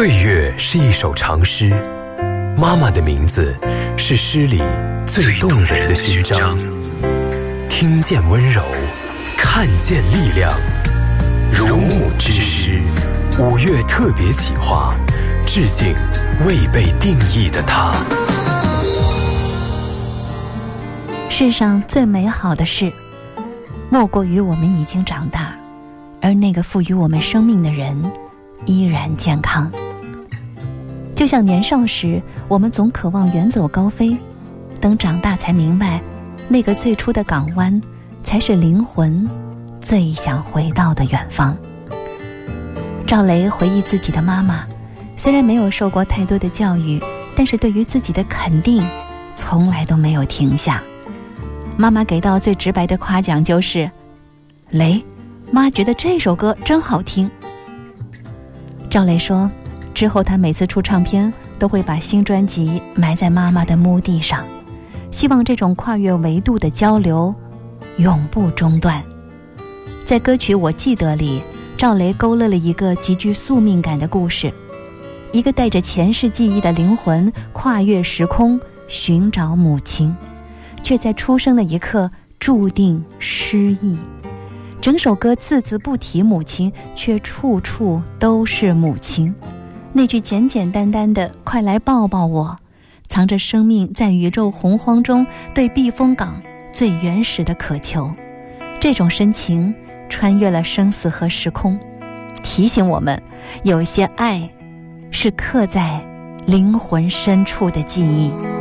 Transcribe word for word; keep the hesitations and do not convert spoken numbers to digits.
岁月是一首长诗，妈妈的名字是诗里最动人的勋章。听见温柔，看见力量。如母之诗，五月特别企划，致敬未被定义的她。 世上最美好的事，莫过于我们已经长大，而那个赋予我们生命的人依然健康。就像年少时，我们总渴望远走高飞，等长大才明白，那个最初的港湾才是灵魂最想回到的远方。赵雷回忆自己的妈妈，虽然没有受过太多的教育，但是对于自己的肯定从来都没有停下。妈妈给到最直白的夸奖就是：雷，妈觉得这首歌真好听。赵雷说，之后他每次出唱片都会把新专辑埋在妈妈的墓地上，希望这种跨越维度的交流永不中断。在歌曲《我记得》里，赵雷勾勒了一个极具宿命感的故事，一个带着前世记忆的灵魂跨越时空寻找母亲，却在出生的一刻注定失忆。整首歌字字不提母亲，却处处都是母亲。那句简简单单的快来抱抱我，藏着生命在宇宙洪荒中对避风港最原始的渴求。这种深情穿越了生死和时空，提醒我们，有些爱是刻在灵魂深处的记忆。